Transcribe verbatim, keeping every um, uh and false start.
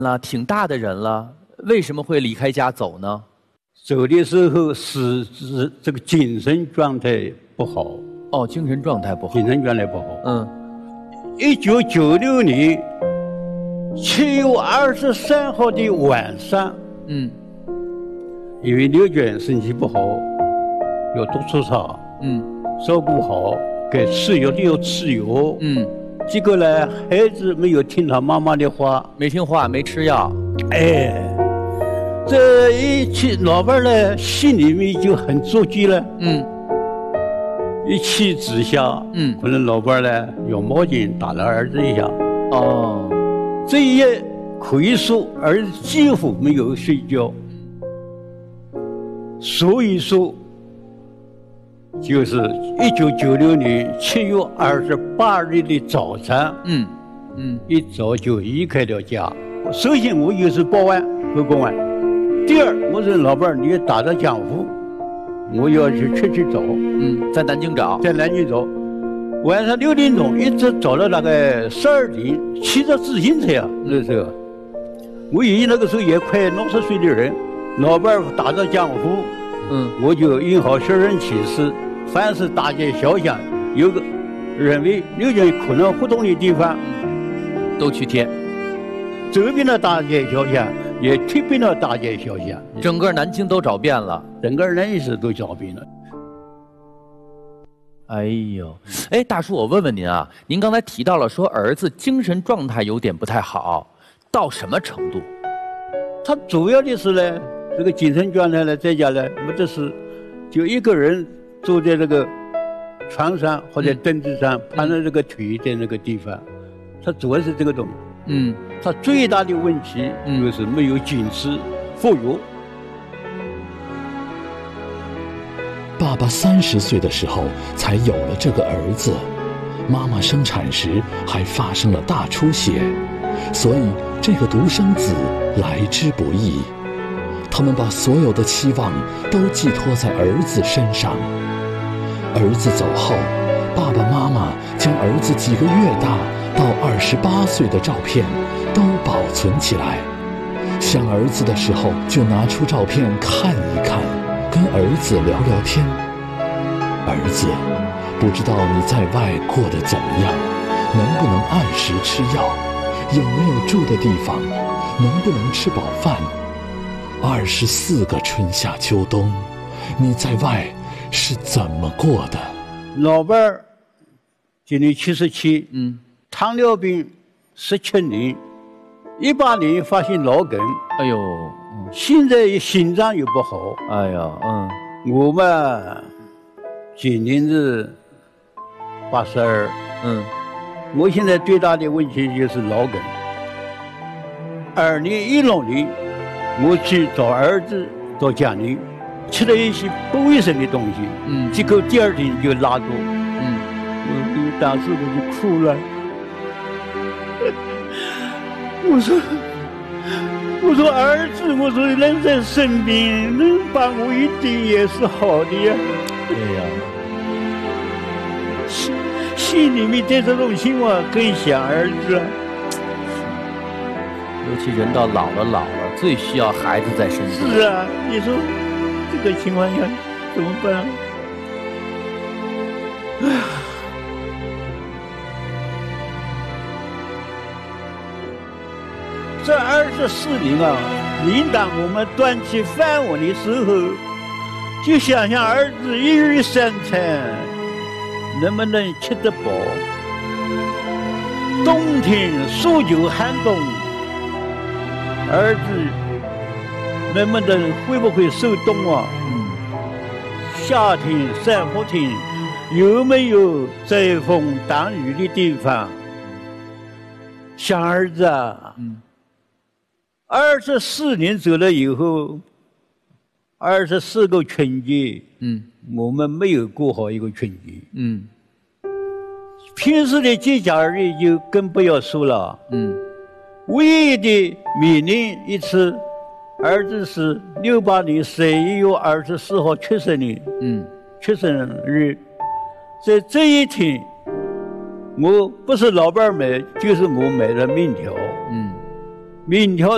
了，挺大的人了，为什么会离开家走呢？ 走的时候是是这个精神状态不好。 哦，精神状态不好。 精神状态不好。 嗯。 一九九六年七月二十三号的晚上， 嗯， 因为刘娟身体不好，要多出差， 嗯， 照顾好，该吃药的要吃药， 嗯， 结果呢，孩子没有听他妈妈的话， 没听话，没吃药， 哎，这一气老伴呢，心里面就很着急了， 嗯， 一气之下， 嗯， 可能老伴呢用毛巾打了儿子一下， 哦， 这一夜可以说儿子几乎没有睡觉，所以说。就是一九九六年七月二十八日的早上， 嗯嗯， 一早就离开了家。首先我就是报案和公安，第二我说老伴儿，你打到江湖，我要去出去找， 嗯，在南京找， 在南京找。晚上六点钟一直找了大概十二点，骑着自行车啊，那时候，我以为那个时候也快六十岁的人，老伴儿打到江湖，嗯，我就印好寻人启事。凡是大街小巷有个认为刘娟可能活动的地方， 都去贴。 周边的大街小巷也贴遍了大街小巷， 整个南京都找遍了， 整个南市都找遍了。 哎呦，哎，大叔，我问问您啊，您刚才提到了说儿子精神状态有点不太好，到什么程度？ 他主要的是呢，这个精神状态呢，在家呢，没得事，就一个人。坐在这个床上或者凳子上，盘着这个腿在那个地方，他主要是这个东西。嗯，他最大的问题就是没有坚持服药。 爸爸三十岁的时候才有了这个儿子，妈妈生产时还发生了大出血，所以这个独生子来之不易。他们把所有的期望都寄托在儿子身上。儿子走后，爸爸妈妈将儿子几个月大到二十八岁的照片都保存起来。想儿子的时候，就拿出照片看一看，跟儿子聊聊天。儿子，不知道你在外过得怎么样，能不能按时吃药，有没有住的地方，能不能吃饱饭。二十四个春夏秋冬，你在外是怎么过的？ 老伴儿今年七十七，嗯，糖尿病十七年，一八年发现脑梗， 哎呦，嗯， 现在心脏又不好， 哎呀，嗯， 我嘛，今年是八十二，嗯，我现在最大的问题就是脑梗。二零一六年。我去找儿子到家里，吃了一些不卫生的东西，嗯，结果第二天就拉肚，嗯，我当时我就哭了，我说，我说儿子，我说人在身边，能帮我一定也是好的呀。 对呀， 心心里面在这种情况更想儿子了。 尤其人到老了老了，最需要孩子在身边。 是啊，你说这个情况下怎么办？这二十四年啊，每当我们端起饭碗的时候，就想想儿子一日三餐能不能吃得饱。冬天数九寒冬。儿子能不能会不会受冻啊？嗯，夏天三伏天有没有遮风挡雨的地方？想儿子啊，嗯，二十四年走了以后，二十四个春节，嗯，我们没有过好一个春节，嗯，平时的节假日就更不要说了，嗯。唯一的每年一次，儿子是六八年十一月二十四号出生的，嗯，出生日，在这一天，我不是老伴儿买，就是我买了面条，嗯，面条。